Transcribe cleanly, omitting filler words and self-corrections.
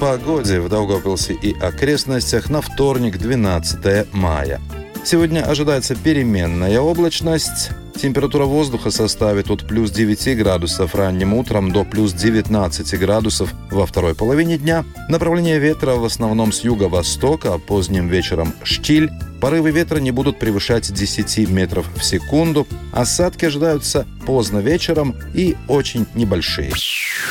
погоде в Даугавпилсе и окрестностях на вторник, 12 мая. Сегодня ожидается переменная облачность. Температура воздуха составит от плюс 9 градусов ранним утром до плюс 19 градусов во второй половине дня. Направление ветра в основном с юго-востока, а поздним вечером штиль. Порывы ветра не будут превышать 10 метров в секунду. Осадки ожидаются поздно вечером и очень небольшие.